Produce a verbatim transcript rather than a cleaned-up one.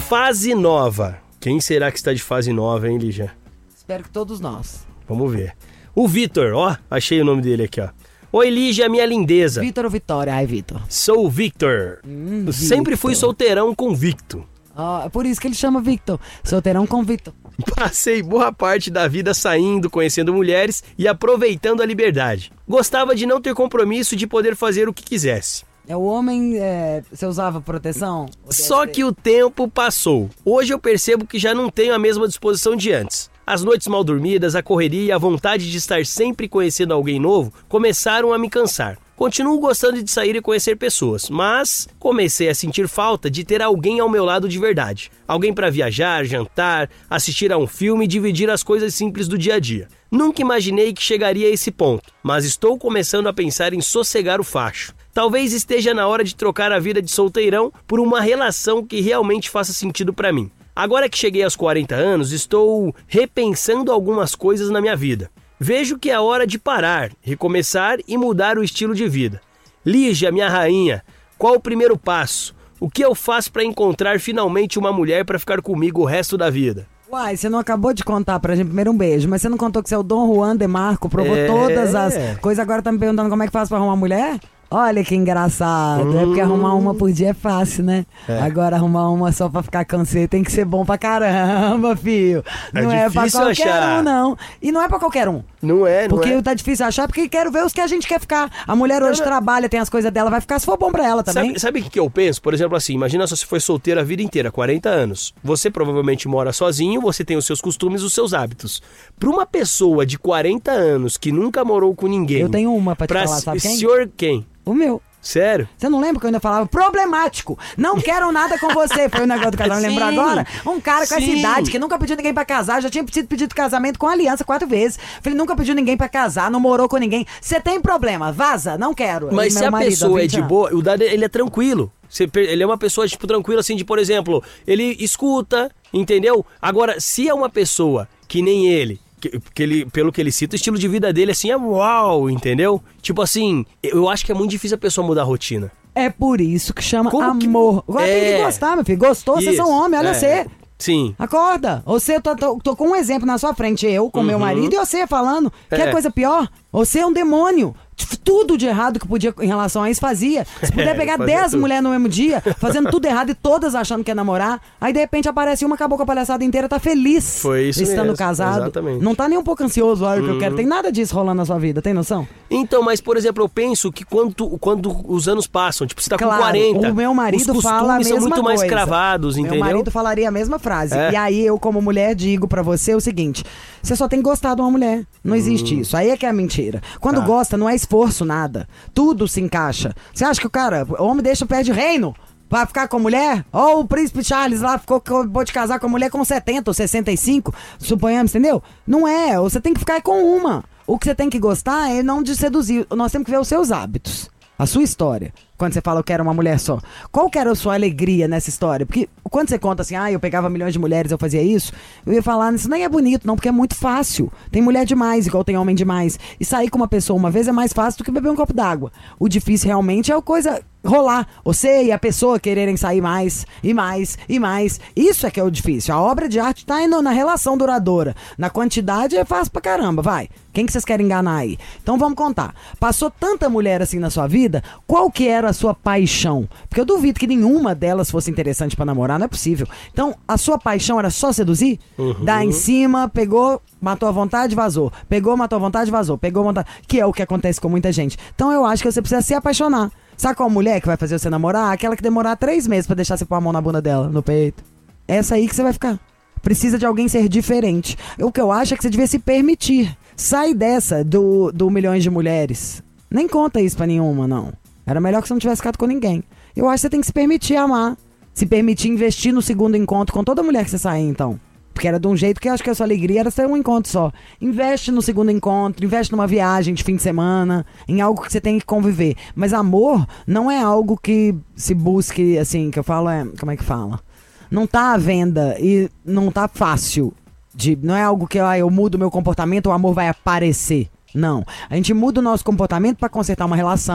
Fase nova. Quem será que está de fase nova, hein, Lígia? Espero que todos nós. Vamos ver. O Vitor, ó, achei o nome dele aqui, ó. Oi, Lígia, minha lindeza. Vitor ou Vitória? Ai, Vitor. Sou o Victor. Hum, Eu sempre Victor. fui solteirão convicto. Ah, é por isso que ele chama Victor. Solteirão convicto. Passei boa parte da vida saindo, conhecendo mulheres e aproveitando a liberdade. Gostava de não ter compromisso, de poder fazer o que quisesse. É o homem, é, você usava proteção? Só que o tempo passou. Hoje eu percebo que já não tenho a mesma disposição de antes. As noites mal dormidas, a correria e a vontade de estar sempre conhecendo alguém novo começaram a me cansar. Continuo gostando de sair e conhecer pessoas, mas comecei a sentir falta de ter alguém ao meu lado de verdade. Alguém para viajar, jantar, assistir a um filme e dividir as coisas simples do dia a dia. Nunca imaginei que chegaria a esse ponto, mas estou começando a pensar em sossegar o facho. Talvez esteja na hora de trocar a vida de solteirão por uma relação que realmente faça sentido para mim. Agora que cheguei aos quarenta anos, estou repensando algumas coisas na minha vida. Vejo que é hora de parar, recomeçar e mudar o estilo de vida. Lígia, minha rainha, qual o primeiro passo? O que eu faço para encontrar finalmente uma mulher para ficar comigo o resto da vida? Uai, você não acabou de contar pra gente, primeiro um beijo, mas você não contou que você é o Dom Juan de Marco, provou É. todas as coisas, agora tá me perguntando como é que faz pra arrumar mulher? Olha que engraçado, Hum. é porque arrumar uma por dia é fácil, né? É. Agora arrumar uma só pra ficar com você tem que ser bom pra caramba, filho. É Não é pra difícil qualquer achar. um, não. E não é pra qualquer um. Não é, não Porque é? tá difícil achar, porque quero ver os que a gente quer ficar. A mulher hoje Não, não. trabalha, tem as coisas dela, vai ficar se for bom pra ela também. Sabe, sabe o que que eu penso? Por exemplo, assim, imagina só se foi solteira a vida inteira, quarenta anos. Você provavelmente mora sozinho, você tem os seus costumes, os seus hábitos. Pra uma pessoa de quarenta anos que nunca morou com ninguém... Eu tenho uma pra te pra falar, sabe quem? senhor quem? O meu. Sério? Você não lembra que eu ainda falava problemático? Não quero nada com você. Foi o negócio do casal, Sim. lembrou agora? Um cara com essa Sim. idade que nunca pediu ninguém pra casar, já tinha pedido pedido casamento com aliança quatro vezes. Falei, nunca pediu ninguém pra casar, não morou com ninguém. Você tem problema, vaza, não quero. Mas Meu se a marido, há pessoa é vinte de anos. boa, o Dado, ele é tranquilo. Você per- Ele é uma pessoa, tipo, tranquila, assim, de, por exemplo, ele escuta, entendeu? Agora, se é uma pessoa que nem ele, que, que ele, pelo que ele cita, o estilo de vida dele, assim, é uau, entendeu? Tipo assim, eu acho que é muito difícil a pessoa mudar a rotina. É por isso que chama Como que- amor. Agora tem É. que gostar, meu filho. Gostou, vocês Isso, são homens, olha é. você. Sim. Acorda. Você, tô, tô, tô com um exemplo na sua frente, eu com meu Uhum. marido e você falando. Quer É. coisa pior? Você é um demônio. Tudo de errado que podia em relação a isso fazia. Se puder É, pegar fazia dez tudo. mulheres no mesmo dia, fazendo tudo errado e todas achando que é namorar, aí de repente aparece uma, acabou com a palhaçada inteira, tá feliz Foi isso estando mesmo, casado. exatamente. Não tá nem um pouco ansioso, olha o que eu quero. Tem nada disso rolando na sua vida, tem noção? Então, mas, por exemplo, eu penso que quando, quando os anos passam, tipo, você tá Claro, com quarenta, o meu marido os costumes fala a mesma são muito mais coisa. cravados, entendeu? Meu marido falaria a mesma frase. É. E aí eu, como mulher, digo pra você o seguinte: você só tem que gostar de uma mulher. Não existe isso. Aí é que é a mentira. Quando Tá. gosta, não é esforço, nada. Tudo se encaixa. Você acha que o cara, o homem deixa o pé de reino pra ficar com a mulher? Ou o príncipe Charles lá ficou, pode casar com a mulher com setenta ou sessenta e cinco, suponhamos, entendeu? Não é. Você tem que ficar com uma. O que você tem que gostar é não de seduzir. Nós temos que ver os seus hábitos. A sua história. Quando você fala, eu quero uma mulher só. Qual que era a sua alegria nessa história? Porque quando você conta assim, ah, eu pegava milhões de mulheres, eu fazia isso, eu ia falar, isso nem é bonito, não, porque é muito fácil. Tem mulher demais, igual tem homem demais. E sair com uma pessoa uma vez é mais fácil do que beber um copo d'água. O difícil realmente é a coisa rolar. Você e a pessoa quererem sair mais, e mais, e mais. Isso é que é o difícil. A obra de arte tá indo na relação duradoura. Na quantidade é fácil pra caramba, vai. Quem que vocês querem enganar aí? Então vamos contar. Passou tanta mulher assim na sua vida, qual que era a sua paixão? Porque eu duvido que nenhuma delas fosse interessante pra namorar, não é possível. Então, a sua paixão era só seduzir? Uhum. Dar em cima, pegou, matou à vontade, vazou. Pegou, matou à vontade, vazou. Pegou, vontade. Que é o que acontece com muita gente. Então eu acho que você precisa se apaixonar. Sabe qual mulher que vai fazer você namorar? Aquela que demorar três meses pra deixar você pôr a mão na bunda dela, no peito. Essa aí que você vai ficar. Precisa de alguém ser diferente. O que eu acho é que você devia se permitir. Sai dessa do, do milhões de mulheres. Nem conta isso pra nenhuma, não. Era melhor que você não tivesse ficado com ninguém. Eu acho que você tem que se permitir amar. Se permitir investir no segundo encontro com toda mulher que você sair, então. Porque era de um jeito que eu acho que a sua alegria era ser um encontro só. Investe no segundo encontro, investe numa viagem de fim de semana, em algo que você tem que conviver. Mas amor não é algo que se busque, assim, que eu falo é... Como é que fala? Não tá à venda e não tá fácil. De, não é algo que ah, eu mudo meu comportamento, o amor vai aparecer. Não. A gente muda o nosso comportamento pra consertar uma relação.